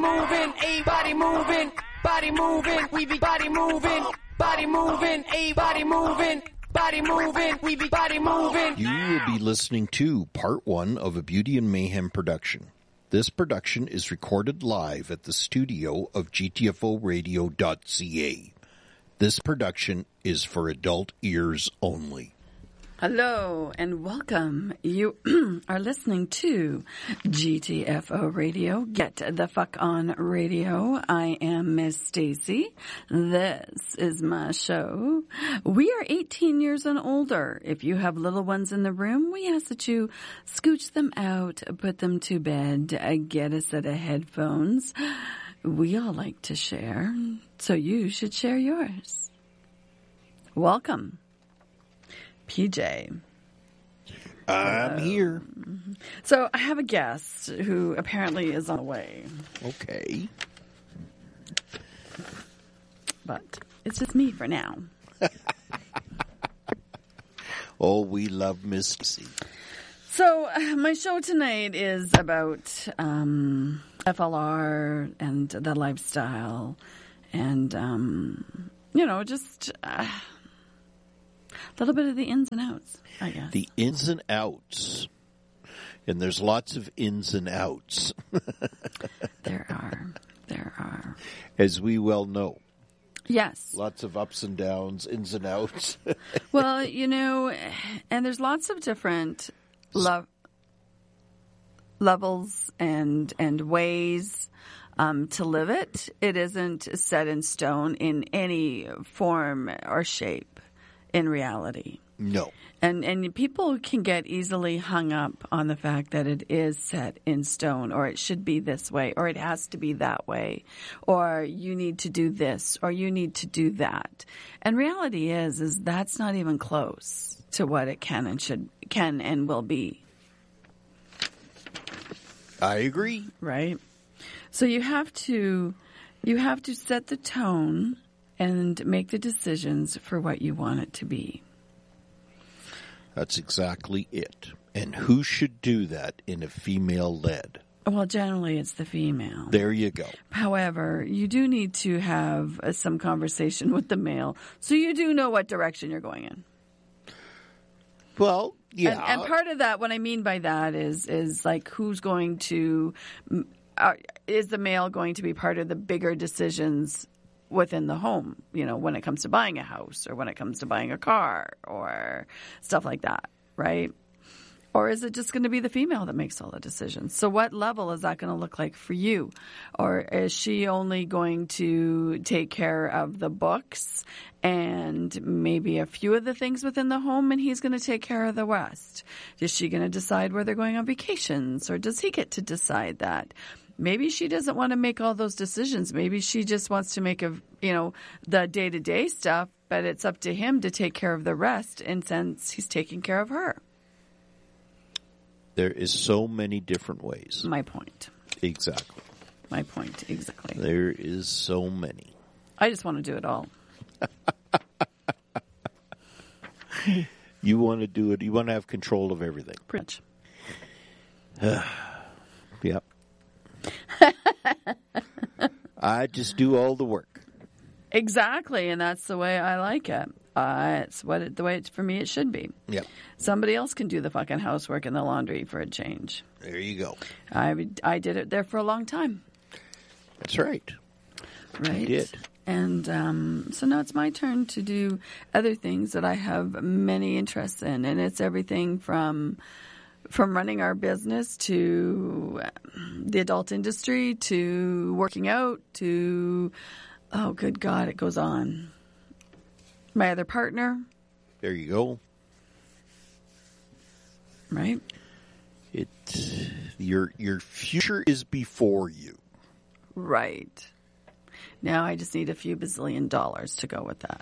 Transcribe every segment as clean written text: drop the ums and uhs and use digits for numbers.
moving, a body moving, body moving, we be body moving, a body moving. Body moving, we be body moving. You will be listening to part 1 of a Beauty and Mayhem production. This production is recorded live at the studio of GTFOradio.ca. This production is for adult ears only. Hello and welcome. You are listening to GTFO Radio, Get the Fuck On Radio. I am Miss Stacy. This is my show. We are 18 years and older. If you have little ones in the room, we ask that you scooch them out, put them to bed, get a set of headphones. We all like to share, so you should share yours. Welcome. PJ. I'm here. So I have a guest who apparently is on the way. Okay. But it's just me for now. Oh, we love Miss C. So my show tonight is about FLR and the lifestyle and, just... a little bit of the ins and outs, I guess. The ins and outs. And there's lots of ins and outs. There are. As we well know. Yes. Lots of ups and downs, ins and outs. Well, and there's lots of different levels and ways to live it. It isn't set in stone in any form or shape. In reality. No. And people can get easily hung up on the fact that it is set in stone, or it should be this way, or it has to be that way, or you need to do this, or you need to do that. And reality is that's not even close to what it can and will be. I agree. Right? So you have to set the tone and make the decisions for what you want it to be. That's exactly it. And who should do that in a female-led? Well, generally it's the female. There you go. However, you do need to have some conversation with the male so you do know what direction you're going in. Well, yeah. And part of that, what I mean by that is like who's going to, is the male going to be part of the bigger decisions within the home, when it comes to buying a house or when it comes to buying a car or stuff like that, right? Or is it just going to be the female that makes all the decisions? So what level is that going to look like for you? Or is she only going to take care of the books and maybe a few of the things within the home and he's going to take care of the rest? Is she going to decide where they're going on vacations or does he get to decide that? Maybe she doesn't want to make all those decisions. Maybe she just wants to make the day-to-day stuff, but it's up to him to take care of the rest, and since he's taking care of her. There is so many different ways. My point. Exactly. My point, exactly. There is so many. I just want to do it all. You want to do it. You want to have control of everything. Pretty much. Yep. I just do all the work. Exactly, and that's the way I like it. It's the way for me it should be. Yep. Somebody else can do the fucking housework and the laundry for a change. There you go. I did it there for a long time. That's right. Right. You did. And so now it's my turn to do other things that I have many interests in, and it's everything from running our business to the adult industry to working out to, oh, good God, it goes on. My other partner. There you go. Right? Your future is before you. Right. Now I just need a few bazillion dollars to go with that.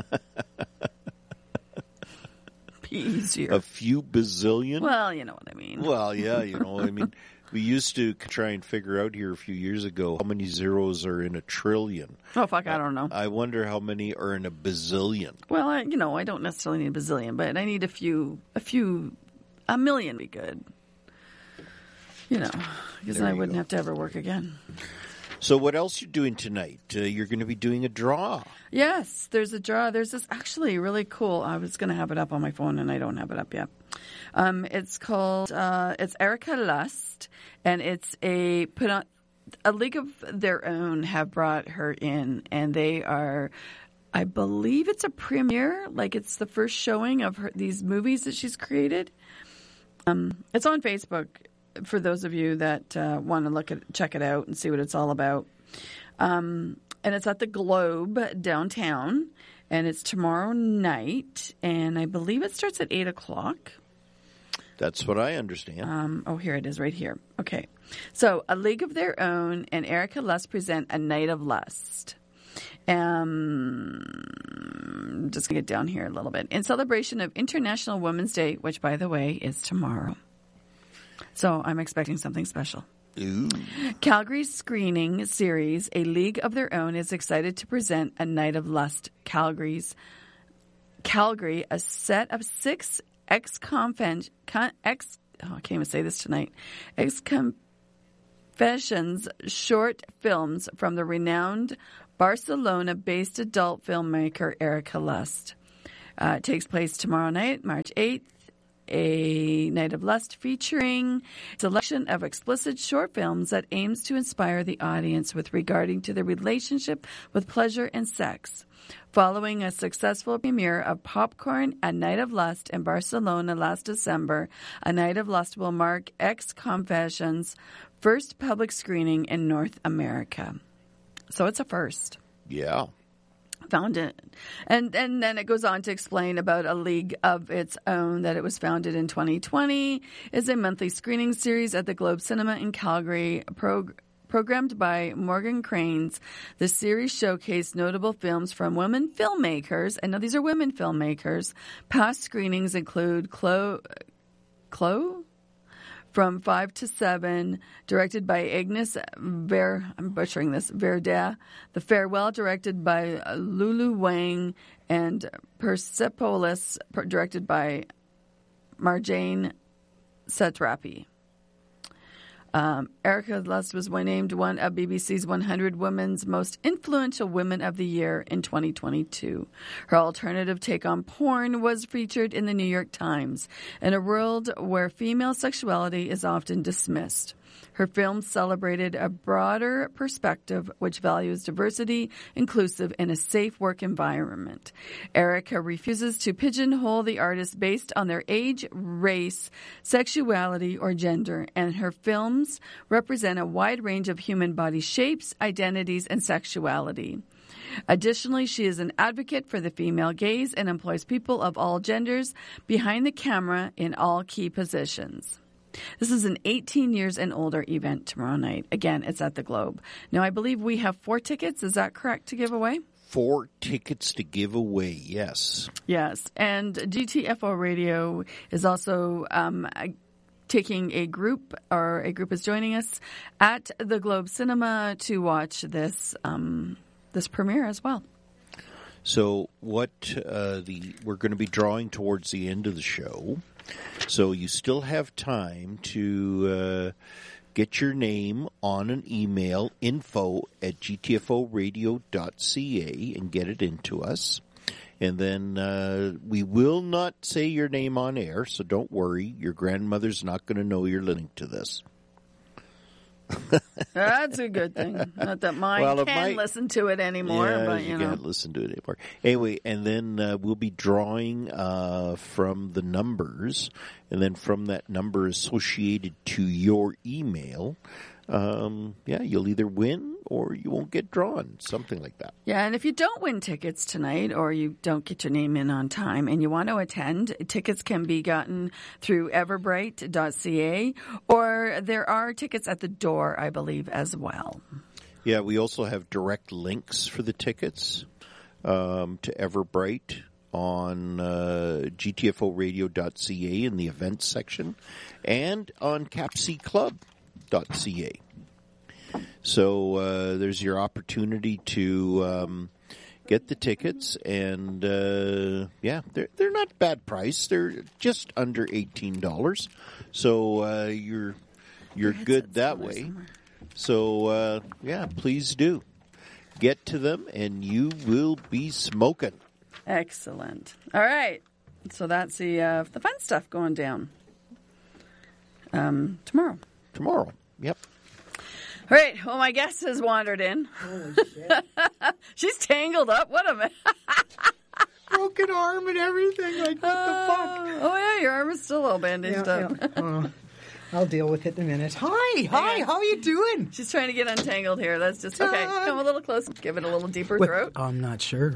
Be easier. A few bazillion? Well, you know what I mean. Well, yeah, we used to try and figure out here a few years ago how many zeros are in a trillion. Oh, fuck, I don't know. I wonder how many are in a bazillion. Well, I don't necessarily need a bazillion, but I need a million would be good. Because then I wouldn't have to ever work again. So what else you doing tonight? You're going to be doing a draw. Yes, there's a draw. There's this actually really cool. I was going to have it up on my phone, and I don't have it up yet. It's called it's Erica Lust, and it's a League of Their Own have brought her in, and they are, I believe it's a premiere, like it's the first showing of these movies that she's created. It's on Facebook for those of you that want to check it out and see what it's all about. And it's at the Globe downtown, and it's tomorrow night, and I believe it starts at 8:00. That's what I understand. Here it is right here. Okay. So, A League of Their Own and Erica Lust present A Night of Lust. Just going to get down here a little bit. In celebration of International Women's Day, which, by the way, is tomorrow. So, I'm expecting something special. Ooh. Calgary's screening series, A League of Their Own, is excited to present A Night of Lust. Calgary, a set of 6 I can't even say this tonight. Confessions short films from the renowned Barcelona-based adult filmmaker Erica Lust. It takes place tomorrow night, March 8th. A Night of Lust featuring a selection of explicit short films that aims to inspire the audience with regarding to their relationship with pleasure and sex. Following a successful premiere of Popcorn, A Night of Lust in Barcelona last December, A Night of Lust will mark Confessions' first public screening in North America. So it's a first. Yeah. Found it. And then it goes on to explain about A League of Its Own, that it was founded in 2020, is a monthly screening series at the Globe Cinema in Calgary, programmed by Morgan Cranes. The series showcased notable films from women filmmakers. I know these are women filmmakers. Past screenings include Chloe? From 5 to 7, directed by Agnes I'm butchering this, Verda. The Farewell, directed by Lulu Wang, and Persepolis, directed by Marjane Satrapi. Erica Lust was named one of BBC's 100 Women's Most Influential Women of the Year in 2022. Her alternative take on porn was featured in the New York Times. In a world where female sexuality is often dismissed, her films celebrated a broader perspective which values diversity, inclusive, and a safe work environment. Erica refuses to pigeonhole the artist based on their age, race, sexuality, or gender, and her films represent a wide range of human body shapes, identities, and sexuality. Additionally, she is an advocate for the female gaze and employs people of all genders behind the camera in all key positions. This is an 18 years and older event tomorrow night. Again, it's at the Globe. Now, I believe we have 4 tickets. Is that correct to give away? 4 tickets to give away, yes. Yes. And GTFO Radio is also taking a group is joining us at the Globe Cinema to watch this premiere as well. So what we're going to be drawing towards the end of the show. So you still have time to get your name on an email, info@gtforadio.ca, and get it into us. And then we will not say your name on air, so don't worry. Your grandmother's not going to know you're listening to this. That's a good thing. Not that mine can listen to it anymore, but you know. Can't listen to it anymore. Anyway, and then we'll be drawing from the numbers, and then from that number associated to your email, you'll either win or you won't get drawn, something like that. Yeah, and if you don't win tickets tonight or you don't get your name in on time and you want to attend, tickets can be gotten through everbright.ca, or there are tickets at the door, I believe, as well. Yeah, we also have direct links for the tickets to Everbright on gtforadio.ca in the events section and on capcclub.ca. So there's your opportunity to get the tickets, and they're not bad price. They're just under $18, so you're good that way. So, please do. Get to them and you will be smoking. Excellent. All right. So that's the fun stuff going down tomorrow. Tomorrow. Yep. All right. Well, my guest has wandered in. Holy shit. She's tangled up. What a minute. Broken arm and everything. Like, what the fuck? Oh, yeah. Your arm is still all bandaged up. Oh, I'll deal with it in a minute. Hi. How you doing? She's trying to get untangled here. That's just okay. Come a little closer. Give it a little deeper throat. I'm not sure.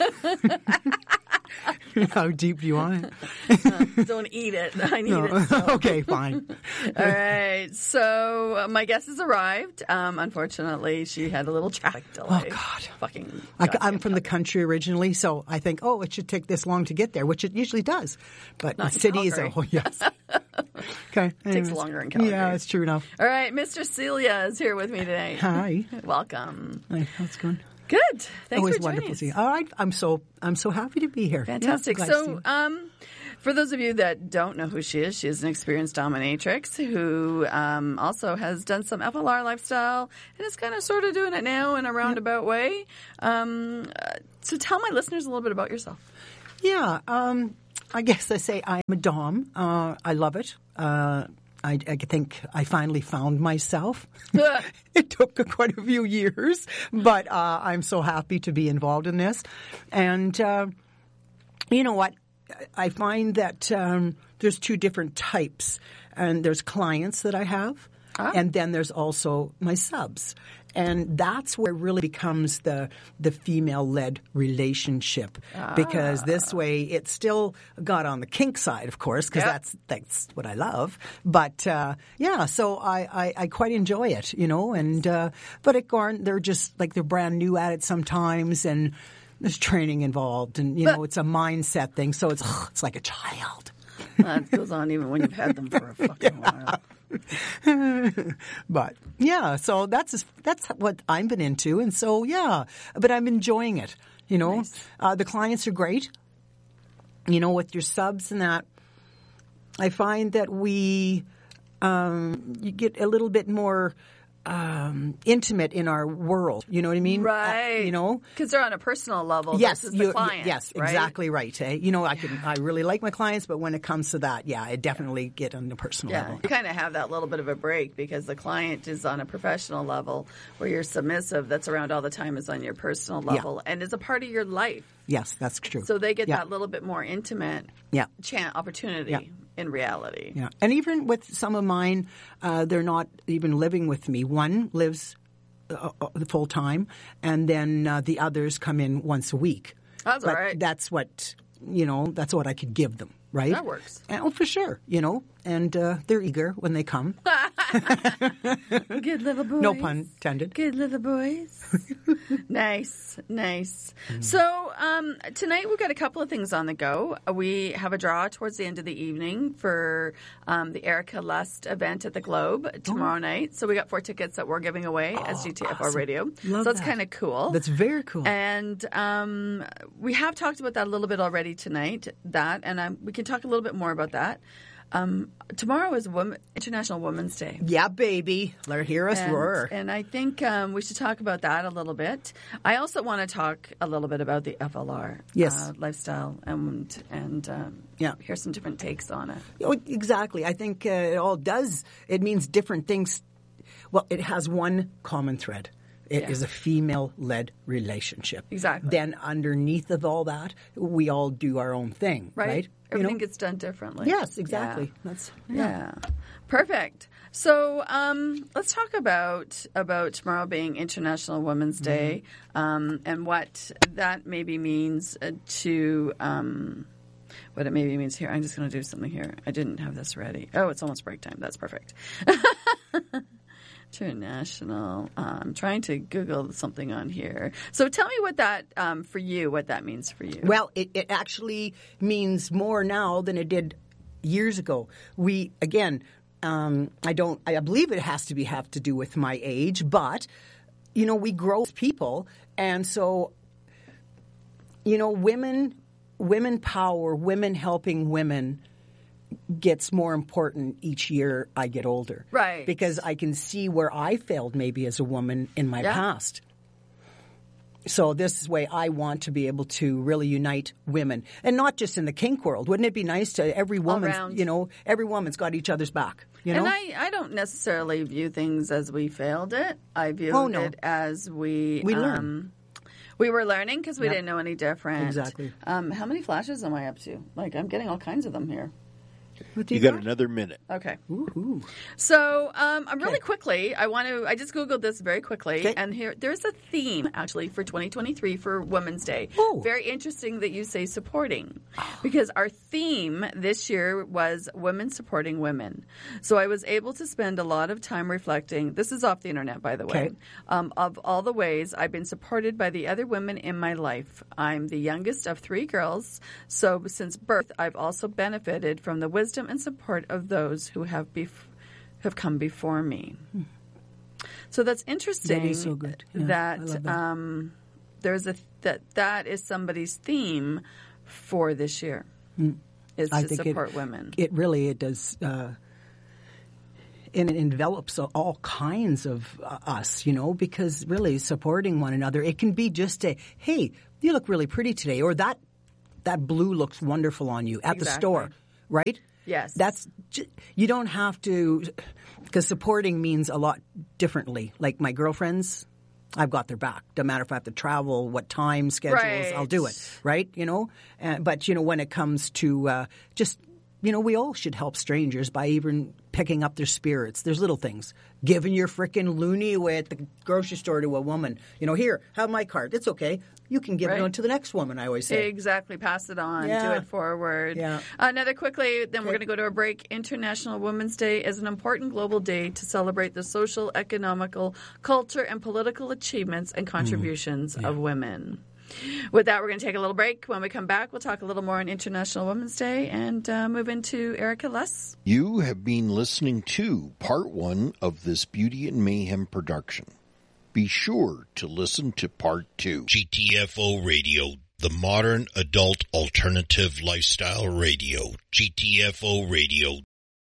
How deep do you want it? Don't eat it. I need it. So. Okay, fine. All right. So my guest has arrived. Unfortunately, she had a little traffic delay. Oh, God. Fucking. I'm from the country originally, so I think, it should take this long to get there, which it usually does. But Not the city is, Calgary. Yes. Okay. Takes longer in Calgary. Yeah, it's true enough. All right. Mr. Celia is here with me today. Hi. Welcome. Hi, how's it going? Good. Thanks Always for joining wonderful us. to see you. All right, I'm so happy to be here. Fantastic. Yeah, glad to see So, you. for those of you that don't know who she is an experienced dominatrix who also has done some FLR lifestyle and is kind of sort of doing it now in a roundabout way. So tell my listeners a little bit about yourself. Yeah, I guess I say I'm a dom. I love it. I think I finally found myself. It took quite a few years, but I'm so happy to be involved in this. And you know what? I find that there's two different types. And there's clients that I have, and then there's also my subs. And that's where it really becomes the female-led relationship, because this way it's still got on the kink side, of course, because that's what I love. But so I quite enjoy it, And but at Garn, they're brand new at it sometimes, and there's training involved, and it's a mindset thing, so it's like a child. That goes on even when you've had them for a fucking while. But so that's what I've been into, and so but I'm enjoying it. Nice. The clients are great. With your subs and that, I find that you get a little bit more intimate in our world. You know what I mean? Right. Because they're on a personal level versus the client. Yes, right? exactly right. I really like my clients, but when it comes to that, I definitely get on the personal level. You kind of have that little bit of a break because the client is on a professional level where you're submissive, that's around all the time, is on your personal level and is a part of your life. Yes, that's true. So they get that little bit more intimate opportunity in reality. Yeah. And even with some of mine, they're not even living with me. One lives full time, and then the others come in once a week. That's all right. That's what that's what I could give them, right? That works. And, for sure, and they're eager when they come. Good little boys. No pun intended. Good little boys. Nice. So tonight we've got a couple of things on the go. We have a draw towards the end of the evening for the Erica Lust event at the Globe tomorrow night. So we got 4 tickets that we're giving away as GTFR awesome. Radio. Love so that's that. kind of cool. That's very cool. And we have talked about that a little bit already tonight. We can talk a little bit more about that. Tomorrow is International Women's Day. Yeah, baby. Let her hear us roar. And I think we should talk about that a little bit. I also want to talk a little bit about the FLR lifestyle and hear some different takes on it. Oh, exactly. I think it means different things. Well, it has one common thread. It is a female-led relationship. Exactly. Then underneath of all that, we all do our own thing, right? Everything gets done differently. Yes, exactly. Yeah. Perfect. So let's talk about tomorrow being International Women's Day and what that maybe means to what it maybe means here. I'm just going to do something here. I didn't have this ready. Oh, it's almost break time. That's perfect. International. I'm trying to Google something on here. So tell me what that what that means for you. Well, it actually means more now than it did years ago. We again, I believe it has to have to do with my age, but we grow as people, and so women power, women helping women gets more important each year I get older. Right. Because I can see where I failed maybe as a woman in my past. So this is the way I want to be able to really unite women, and not just in the kink world. Wouldn't it be nice to every woman's, every woman's got each other's back, And I don't necessarily view things as we failed it. I view it as we learn. We were learning because we didn't know any different. Exactly. How many flashes am I up to? Like, I'm getting all kinds of them here. You got another minute. Okay. Ooh. So, really quickly, I just Googled this very quickly, and there's a theme, actually, for 2023 for Women's Day. Oh. Very interesting that you say supporting, because our theme this year was women supporting women. So I was able to spend a lot of time reflecting. This is off the internet, by the way, of all the ways I've been supported by the other women in my life. I'm the youngest of 3 girls, so since birth, I've also benefited from the wisdom and support of those who have come before me. So that's interesting. That is so good. Yeah, that there's that is somebody's theme for this year is to support women. It really does. And it envelops all kinds of us, because really supporting one another. It can be just hey, you look really pretty today, or that blue looks wonderful on you at the store, right? Yes. You don't have to, because supporting means a lot differently. Like my girlfriends, I've got their back. Doesn't matter if I have to travel, what time schedules, I'll do it, right? But when it comes to we all should help strangers by even picking up their spirits. There's little things. Giving your frickin' loonie away at the grocery store to a woman. Here, have my card. It's okay. You can give it on to the next woman, I always say. Exactly. Pass it on. Do it forward. Yeah. Another quickly, then we're going to go to a break. International Women's Day is an important global day to celebrate the social, economical, culture, and political achievements and contributions of women. With that, we're going to take a little break. When we come back, we'll talk a little more on International Women's Day and move into Erica Less. You have been listening to part 1 of this Beauty and Mayhem production. Be sure to listen to part 2. GTFO Radio, the modern adult alternative lifestyle radio. GTFO Radio.